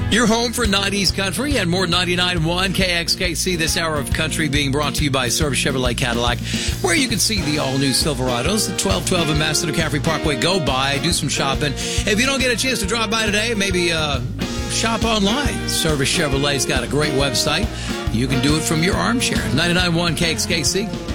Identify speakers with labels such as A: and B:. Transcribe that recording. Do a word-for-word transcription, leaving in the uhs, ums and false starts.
A: Your home for nineties country and more. Ninety-nine point one K X K C. This hour of country being brought to you by Service Chevrolet Cadillac, where you can see the all-new Silverados, the twelve twelve Ambassador Caffrey Parkway. Go by, do some shopping. If you don't get a chance to drop by today, maybe uh, shop online. Service Chevrolet's got a great website. You can do it from your armchair. Ninety-nine point one K X K C.